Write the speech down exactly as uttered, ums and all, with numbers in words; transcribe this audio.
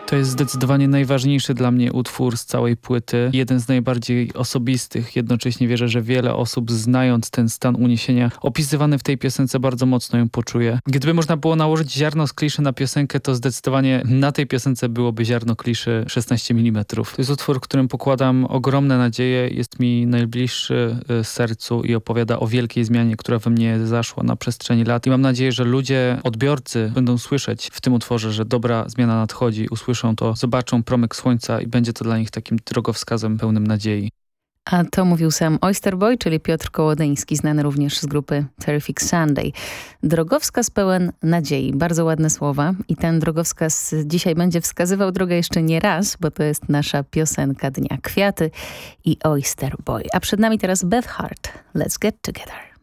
To jest zdecydowanie najważniejszy dla mnie utwór z całej płyty. Jeden z najbardziej osobistych. Jednocześnie wierzę, że wiele osób, znając ten stan uniesienia opisywany w tej piosence, bardzo mocno ją poczuje. Gdyby można było nałożyć ziarno z kliszy na piosenkę, to zdecydowanie na tej piosence byłoby ziarno kliszy szesnaście milimetrów. To jest utwór, którym pokładam ogromne nadzieje. Jest mi najbliższy sercu i opowiada o wielkiej zmianie, która we mnie zaszła na przestrzeni lat. I mam nadzieję, że ludzie, odbiorcy będą słyszeć w tym utworze, że dobra zmiana nadchodzi, usłyszą to, zobaczą promyk słońca i będzie to dla nich takim drogowskazem pełnym nadziei. A to mówił sam Oysterboy, czyli Piotr Kołodeński, znany również z grupy Terrific Sunday. Drogowskaz pełen nadziei. Bardzo ładne słowa. I ten drogowskaz dzisiaj będzie wskazywał drogę jeszcze nie raz, bo to jest nasza piosenka dnia. Kwiaty i Oysterboy. A przed nami teraz Beth Hart. Let's get together.